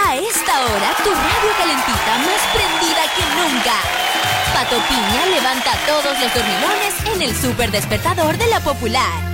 A esta hora, tu radio calentita más prendida que nunca. Pato Piña levanta a todos los dormilones en el Super Despertador de La Popular.